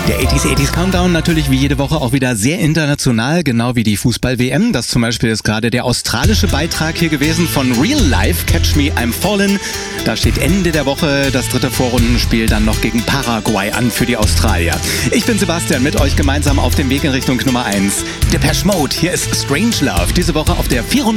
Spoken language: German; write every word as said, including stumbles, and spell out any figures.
Der achtziger achtziger Countdown natürlich wie jede Woche auch wieder sehr international, genau wie die Fußball-W M. Das zum Beispiel ist gerade der australische Beitrag hier gewesen von Real Life, Catch Me I'm Fallen. Da steht Ende der Woche das dritte Vorrundenspiel dann noch gegen Paraguay an für die Australier. Ich bin Sebastian, mit euch gemeinsam auf dem Weg in Richtung Nummer eins. Depeche Mode, hier ist Strange Love, diese Woche auf der vierunddreißigsten